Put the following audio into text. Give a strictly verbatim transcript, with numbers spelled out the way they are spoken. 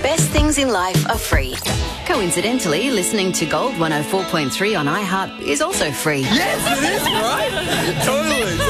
best things in life are free. Coincidentally, listening to Gold one oh four point three on iHeart is also free. Yes, it is, right? Totally.